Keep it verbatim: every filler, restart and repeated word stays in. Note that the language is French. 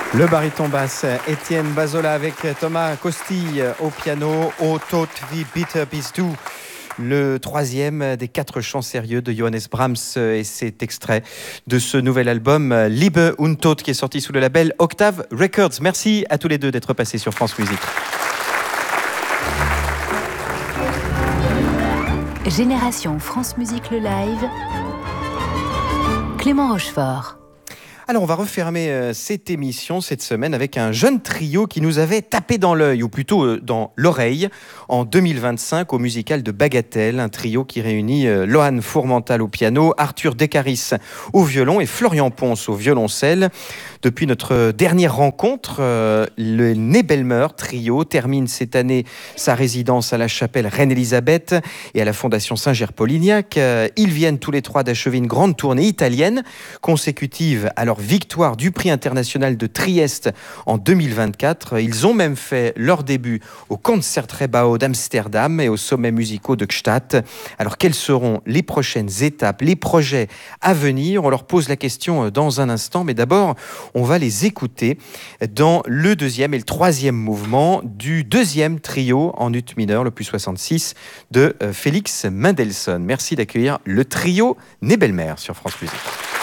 Le baryton basse Étienne Bazola avec Thomas Costille au piano, O tot wie bitter bist du. Le troisième des quatre chants sérieux de Johannes Brahms, et c'est extrait de ce nouvel album Liebe und Tod qui est sorti sous le label Octave Records. Merci à tous les deux d'être passés sur France Musique. Génération France Musique le live, Clément Rochefort. Alors on va refermer euh, cette émission cette semaine avec un jeune trio qui nous avait tapé dans l'œil, ou plutôt euh, dans l'oreille, en deux mille vingt-cinq au musical de Bagatelle, un trio qui réunit euh, Lohan Fourmental au piano, Arthur Decaris au violon et Florian Ponce au violoncelle. Depuis notre dernière rencontre, euh, le Nebelmer trio termine cette année sa résidence à la chapelle Reine-Élisabeth et à la Fondation Saint-Ger-Polignac. Euh, ils viennent tous les trois d'achever une grande tournée italienne consécutive à leur victoire du prix international de Trieste en deux mille vingt-quatre. Ils ont même fait leur début au Concertgebouw d'Amsterdam et aux sommets musicaux de Gstaad. Alors quelles seront les prochaines étapes, les projets à venir? On leur pose la question dans un instant, mais d'abord on va les écouter dans le deuxième et le troisième mouvement du deuxième trio en ut mineur, le plus soixante-six, de Félix Mendelssohn. Merci d'accueillir le trio Nebelmer sur France Musique.